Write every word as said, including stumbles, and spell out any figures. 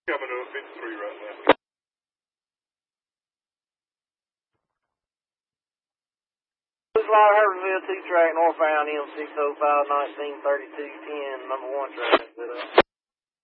Coming to a fifty-three right now. This line Hurtsville two track northbound M six oh five nineteen thirty-two ten number one track.